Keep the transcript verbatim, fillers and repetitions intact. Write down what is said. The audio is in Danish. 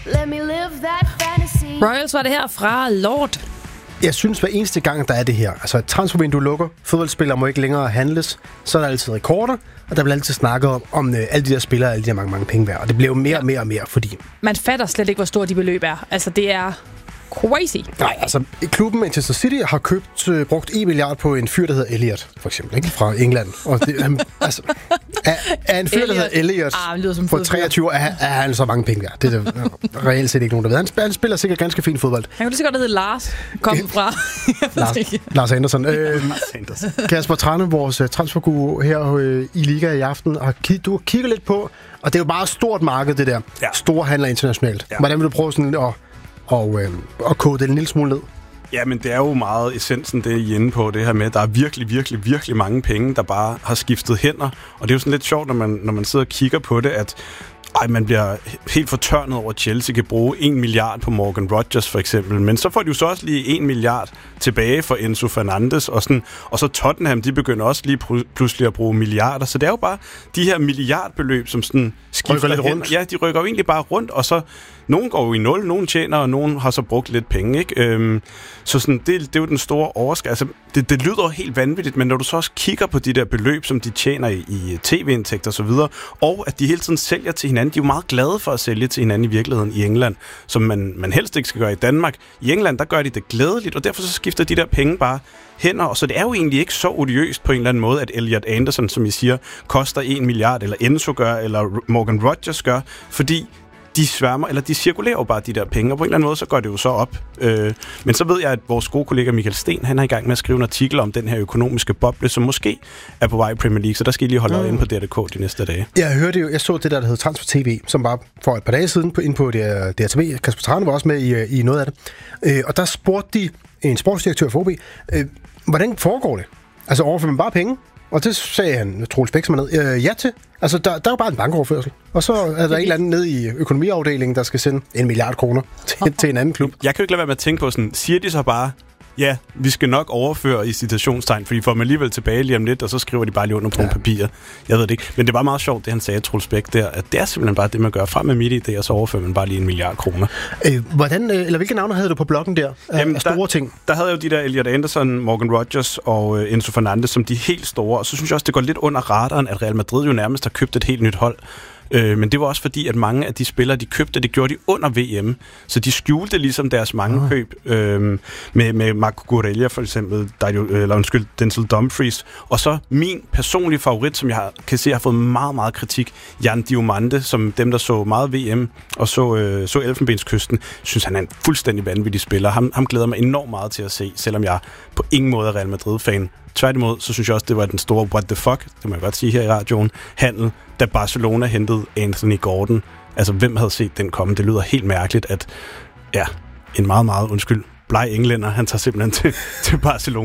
Let me live that fantasy. Royals var det her fra Lord. Jeg synes, hver eneste gang, der er det her, altså et transfervindue lukker, fodboldspillere må ikke længere handles, så er der altid rekorder, og der bliver altid snakket om, om øh, alle de der spillere, alle de der mange, mange penge værd. Og det bliver jo mere og mere og mere, fordi... Man fatter slet ikke, hvor store de beløb er. Altså, det er crazy. Nej, altså klubben Manchester City har købt, øh, brugt en milliard på en fyr, der hedder Elliot, for eksempel, ikke? Fra England. Og det, han, altså, er, er en fyr, der hedder Elliot ah, på treogtyve, er, er han så mange penge værd. Det er der reelt set ikke nogen, der ved. Han, han spiller sikkert ganske fint fodbold. Han kunne lige så godt, der hedder Lars, kommet fra. Lars, Lars Andersen. Øh, Kasper Tranne, vores uh, transferguru her uh, i Liga i aften, har k- du kigger lidt på, og det er jo bare et stort marked, det der. Ja. Store handler internationalt. Ja. Hvordan vil du prøve sådan at, og, øh, at kode det en lille smule ned? Ja, men det er jo meget essensen, det I er inde på, det her med, at der er virkelig, virkelig, virkelig mange penge, der bare har skiftet hænder. Og det er jo sådan lidt sjovt, når man, når man sidder og kigger på det, at ej, man bliver helt fortørnet over, at Chelsea kan bruge en milliard på Morgan Rodgers for eksempel. Men så får de jo så også lige en milliard tilbage for Enzo Fernandes. Og, sådan, og så Tottenham, de begynder også lige pludselig at bruge milliarder. Så det er jo bare de her milliardbeløb, som sådan skifter lidt rundt. Ja, de rykker jo egentlig bare rundt, og så nogen går jo i nul, nogen tjener, og nogen har så brugt lidt penge, ikke? Øhm, så sådan, det, det er jo den store overskrift. Altså, det, det lyder helt vanvittigt, men når du så også kigger på de der beløb, som de tjener i, i tv-indtægter og så videre, og at de hele tiden sælger til hinanden, de er jo meget glade for at sælge til hinanden i virkeligheden i England, som man, man helst ikke skal gøre i Danmark. I England, der gør de det glædeligt, og derfor så skifter de der penge bare hænder, og så det er jo egentlig ikke så odiøst på en eller anden måde, at Elliot Anderson, som I siger, koster en milliard, eller Enzo gør, eller Morgan Rodgers gør, fordi de sværmer, eller de cirkulerer jo bare de der penge, og på en eller anden måde, så går det jo så op. Øh, men så ved jeg, at vores gode kollega Michael Sten, han er i gang med at skrive en artikel om den her økonomiske boble, som måske er på vej i Premier League, så der skal I lige holde øje inde på D R K de næste dage. Jeg hørte jo, jeg så det der, der hedder Transfer T V, som var for et par dage siden på, inde på D R T V. Kasper Tranne var også med i, i noget af det. Øh, og der spurgte de en sportsdirektør for O B, øh, hvordan foregår det? Altså overfører man bare penge? Og det sagde han, Troels Bæk, som er ned, øh, ja til. Altså, der, der er jo bare en bankoverførsel. Og så er der en eller anden nede i økonomiafdelingen, der skal sende en milliard kroner til, til en anden klub. Jeg kan jo ikke lade være med at tænke på sådan, siger de så bare, ja, vi skal nok overføre i citationstegn, fordi får man alligevel tilbage lige om lidt, og så skriver de bare lige under på ja. nogle papirer. Jeg ved det ikke. Men det var meget sjovt, det han sagde, Troels Bæk, der, at det er simpelthen bare det, man gør frem med MitID, og så overfører man bare lige en milliard kroner. Øh, hvordan, eller hvilke navne havde du på bloggen der? Jamen, af store der, ting? Der havde jeg jo de der Elliot Anderson, Morgan Rodgers og uh, Enzo Fernandes som de helt store, og så synes jeg også, det går lidt under radaren, at Real Madrid jo nærmest har købt et helt nyt hold. Øh, men det var også fordi, at mange af de spillere, de købte, det gjorde de under V M. Så de skjulte ligesom deres mange køb. Øh, med, med Marco Corella for eksempel, der jo, eller undskyld, Denzel Dumfries. Og så min personlige favorit, som jeg har, kan se har fået meget, meget kritik, Jan Diomande, som dem, der så meget V M og så, øh, så Elfenbenskysten, synes han er en fuldstændig vanvittig spiller. Ham, ham glæder mig enormt meget til at se, selvom jeg på ingen måde er Real Madrid-fan. Tværtimod, så synes jeg også, det var den store what the fuck, det må jeg godt sige her i radioen, handel, da Barcelona hentede Anthony Gordon. Altså, hvem havde set den komme? Det lyder helt mærkeligt, at ja, en meget, meget, undskyld, bleg englænder, han tager simpelthen til, til Barcelona.